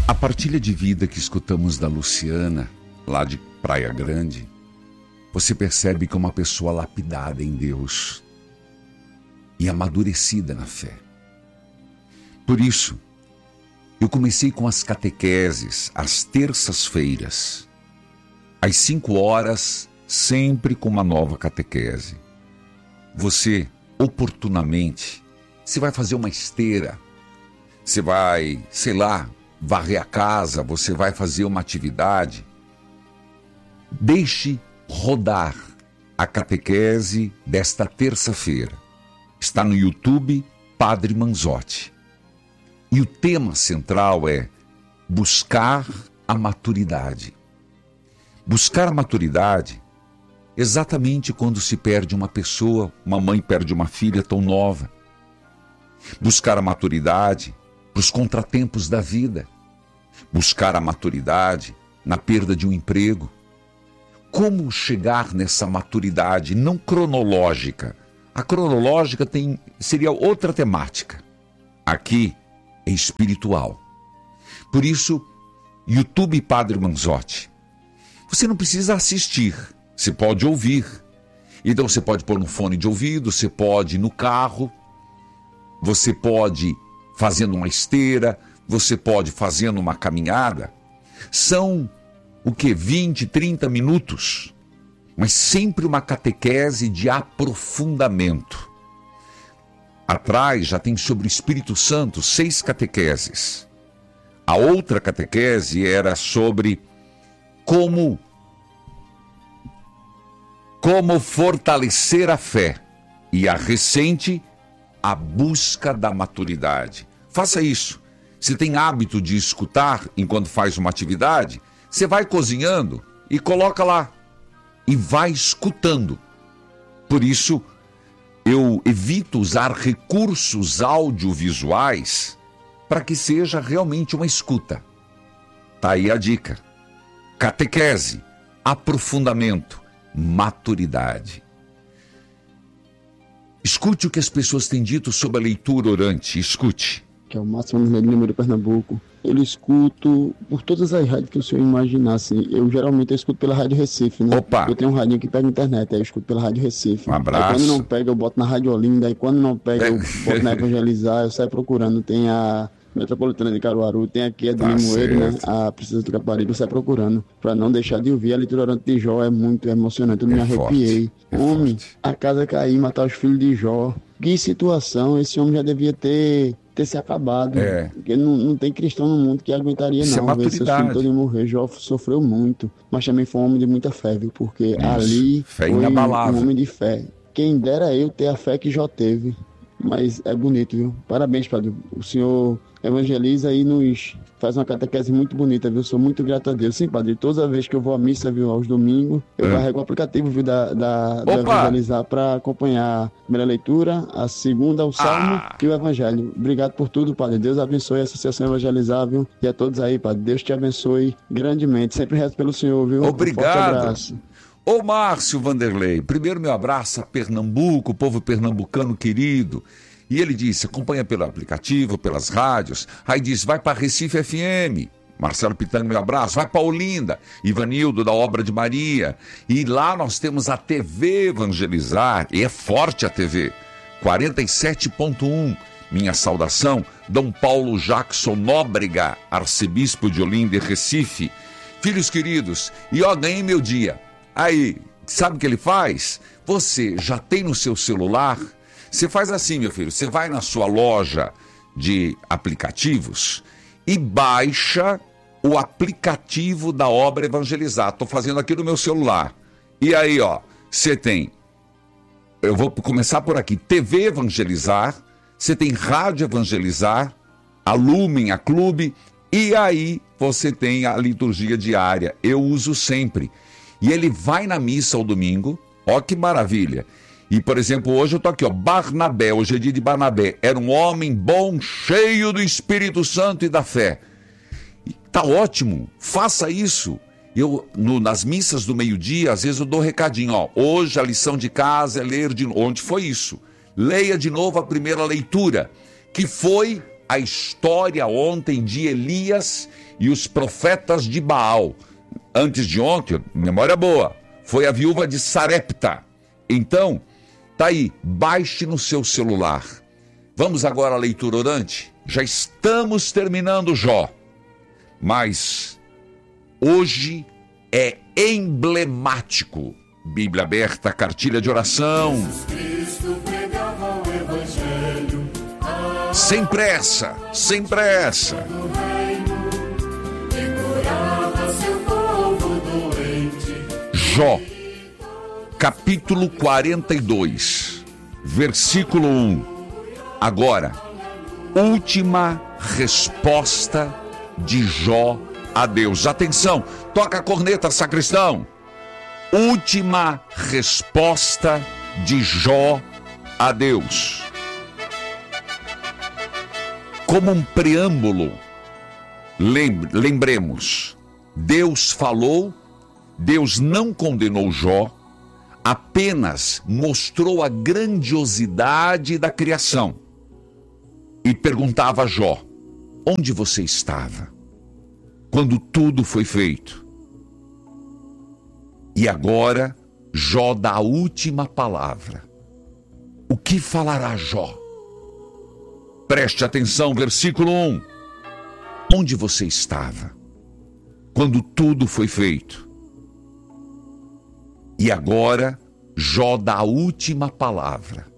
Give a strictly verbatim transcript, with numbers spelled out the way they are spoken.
A partilha de vida que escutamos da Luciana, lá de Praia Grande, você percebe que é uma pessoa lapidada em Deus e amadurecida na fé. Por isso, eu comecei com as catequeses, às terças-feiras, às cinco horas, sempre com uma nova catequese. Você, oportunamente, você vai fazer uma esteira, você vai, sei lá, varrer a casa, você vai fazer uma atividade. Deixe rodar a catequese desta terça-feira. Está no YouTube, Padre Manzotti. E o tema central é buscar a maturidade. Buscar a maturidade exatamente quando se perde uma pessoa, uma mãe perde uma filha tão nova. Buscar a maturidade para os contratempos da vida. Buscar a maturidade na perda de um emprego. Como chegar nessa maturidade não cronológica? A cronológica tem, seria outra temática. Aqui é espiritual. Por isso, YouTube Padre Manzotti. Você não precisa assistir, você pode ouvir. Então você pode pôr no fone de ouvido, você pode ir no carro, você pode fazendo uma esteira, você pode fazendo uma caminhada. São o que? vinte, trinta minutos, mas sempre uma catequese de aprofundamento. Atrás já tem sobre o Espírito Santo seis catequeses. A outra catequese era sobre como, como fortalecer a fé. E a recente, a busca da maturidade. Faça isso. Se tem hábito de escutar enquanto faz uma atividade, você vai cozinhando e coloca lá. E vai escutando. Por isso, eu evito usar recursos audiovisuais para que seja realmente uma escuta. Tá aí a dica. Catequese, aprofundamento, maturidade. Escute o que as pessoas têm dito sobre a leitura orante. Escute. Que é o Márcio de Lima de Pernambuco. Eu escuto por todas as rádios que o senhor imaginasse. Eu geralmente eu escuto pela Rádio Recife, né? Opa. Eu tenho um radinho que pega internet, aí eu escuto pela Rádio Recife. Um abraço. Aí quando não pega, eu boto na Rádio Olinda. Aí quando não pega, eu boto na Evangelizar. Eu saio procurando. Tem a Metropolitana de Caruaru, tem aqui a de Tá Limoeiro, né? certo. A Princesa do Caparibe. Eu saio procurando pra não deixar de ouvir. A leitura orante de Jó é muito emocionante. Eu me É arrepiei. forte, é Homem, forte. a casa cair, matar os filhos de Jó. Que situação, esse homem já devia ter, ter se acabado. É. Porque não, não tem cristão no mundo que aguentaria, Isso é não. Ver seus maturidade. filhos todos morrer. Jó sofreu muito, mas também foi um homem de muita fé, viu? Porque Isso. ali Fé foi inabalável. um homem de fé. Quem dera eu ter a fé que Jó teve. Mas é bonito, viu? Parabéns, padre. O senhor evangeliza e nos faz uma catequese muito bonita, viu? Sou muito grato a Deus. Sim, padre, toda vez que eu vou à missa, viu, aos domingos, eu É. carrego o aplicativo, viu, da, da, do Opa! Evangelizar para acompanhar a primeira leitura, a segunda, o Salmo Ah! e o Evangelho. Obrigado por tudo, padre. Deus abençoe a Associação Evangelizável, viu? E a todos aí, padre. Deus te abençoe grandemente. Sempre rezo pelo senhor, viu? Obrigado. Um forte abraço. Ô Márcio Vanderlei, primeiro meu abraço a Pernambuco, o povo pernambucano querido. E ele disse, acompanha pelo aplicativo, pelas rádios. Aí diz, vai para Recife F M. Marcelo Pitanga, meu abraço. Vai para Olinda. Ivanildo, da Obra de Maria. E lá nós temos a T V Evangelizar. E é forte a T V. quarenta e sete ponto um. Minha saudação, Dom Paulo Jackson Nóbrega, arcebispo de Olinda e Recife. Filhos queridos, e ó, ganhei meu dia. Aí, sabe o que ele faz? Você já tem no seu celular? Você faz assim, meu filho, você vai na sua loja de aplicativos e baixa o aplicativo da Obra Evangelizar. Estou fazendo aqui no meu celular. E aí, ó, você tem, eu vou começar por aqui, T V Evangelizar, você tem Rádio Evangelizar, a Lumen, a Clube, e aí você tem a liturgia diária. Eu uso sempre. E ele vai na missa ao domingo, ó que maravilha. E, por exemplo, hoje eu tô aqui, ó, Barnabé, hoje é dia de Barnabé. Era um homem bom, cheio do Espírito Santo e da fé. E tá ótimo, faça isso. Eu, no, nas missas do meio-dia, às vezes eu dou um recadinho, ó. Hoje a lição de casa é ler de novo. Onde foi isso? Leia de novo a primeira leitura, que foi a história ontem de Elias e os profetas de Baal. Antes de ontem, memória boa, foi a viúva de Sarepta. Então, tá aí, baixe no seu celular. Vamos agora à leitura orante? Já estamos terminando Jó, mas hoje é emblemático. Bíblia aberta, cartilha de oração. Sem pressa, sem pressa. Jó, capítulo quarenta e dois, versículo um. Agora, última resposta de Jó a Deus. Atenção, toca a corneta, sacristão. Última resposta de Jó a Deus. Como um preâmbulo, lembre, lembremos, Deus falou, Deus não condenou Jó, apenas mostrou a grandiosidade da criação. E perguntava a Jó, onde você estava quando tudo foi feito? E agora, Jó dá a última palavra. O que falará Jó? Preste atenção, versículo um. Onde você estava quando tudo foi feito? E agora, Jó dá a última palavra.